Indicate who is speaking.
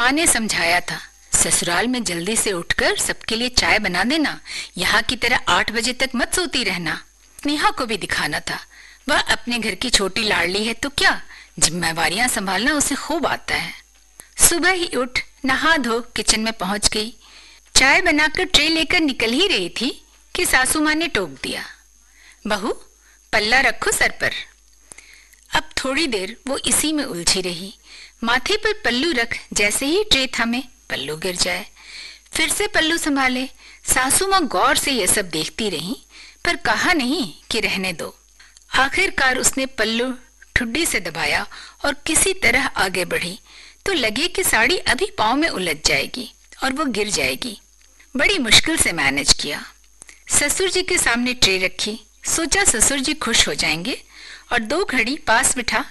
Speaker 1: माँ ने समझाया था, ससुराल में जल्दी से उठकर सबके लिए चाय बना देना, यहाँ की तरह 8 बजे तक मत सोती रहना। नेहा को भी दिखाना था, वह अपने घर की छोटी लाडली है तो क्या, जिम्मेवारियां संभालना उसे खूब आता है। सुबह ही उठ नहा धो किचन में पहुंच गई। चाय बनाकर ट्रे लेकर निकल ही रही थी कि सासू माँ ने टोक दिया, बहू पल्ला रखो सर पर। अब थोड़ी देर वो इसी में उलझी रही। माथे पर पल्लू रख जैसे ही ट्रे थामे पल्लू गिर जाए, फिर से पल्लू संभाले। सासू माँ गौर से ये सब देखती रही, पर कहा नहीं कि रहने दो। आखिरकार उसने पल्लू ठुड्डी से दबाया और किसी तरह आगे बढ़ी तो लगे कि साड़ी अभी पाँव में उलझ जाएगी और वो गिर जाएगी। बड़ी मुश्किल से मैनेज किया। ससुर जी के सामने ट्रे रखी, सोचा ससुर जी खुश हो जाएंगे और 2 घड़ी पास बिठा